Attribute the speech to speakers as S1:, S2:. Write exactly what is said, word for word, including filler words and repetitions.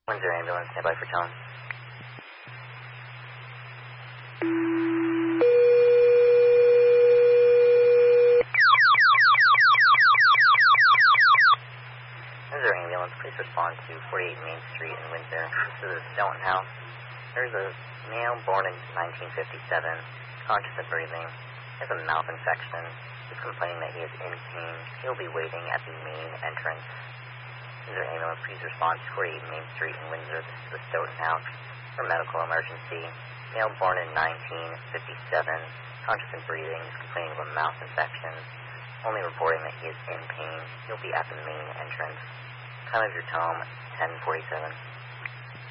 S1: Windsor ambulance, standby for tone. Windsor ambulance, please respond to forty-eight Main Street in Windsor. This is Stoughton House. There's a male born in nineteen fifty-seven, conscious of breathing. He has a mouth infection. He's complaining that he is in pain. He'll be waiting at the main entrance. Windsor ambulance, please respond to forty-eight Main Street in Windsor. This is the Stoughton House for medical emergency. Male born in nineteen fifty-seven, conscious of breathing. He's complaining of a mouth infection. Only reporting that he is in pain. He'll be at the main entrance. Time of your tome, ten forty-seven.